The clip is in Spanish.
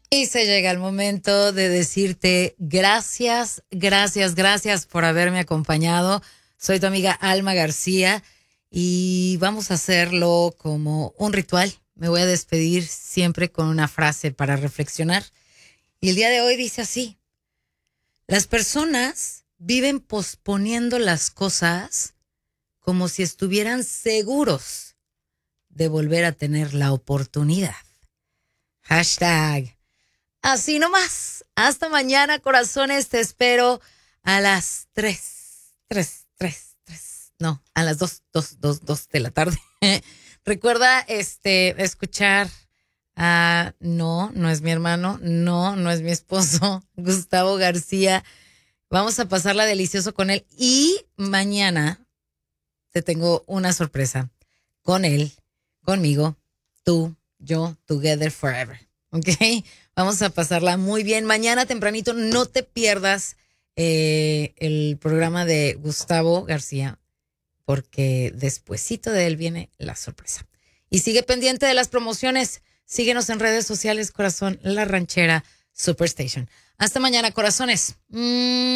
Y se llega el momento de decirte gracias, gracias, gracias por haberme acompañado. Soy tu amiga Alma García y vamos a hacerlo como un ritual. Me voy a despedir siempre con una frase para reflexionar. Y el día de hoy dice así: las personas viven posponiendo las cosas como si estuvieran seguros de volver a tener la oportunidad. Hashtag así nomás. Hasta mañana, corazones. Te espero a las 3. No, a las 2 de la tarde. Recuerda escuchar a... No, no es mi hermano. No, no es mi esposo. Gustavo García. Vamos a pasarla delicioso con él. Y mañana te tengo una sorpresa. Con él, conmigo, tú, yo, together forever. ¿Ok? Vamos a pasarla muy bien. Mañana tempranito no te pierdas el programa de Gustavo García, porque despuesito de él viene la sorpresa. Y sigue pendiente de las promociones. Síguenos en redes sociales, corazón, La Ranchera Superstation. Hasta mañana, corazones.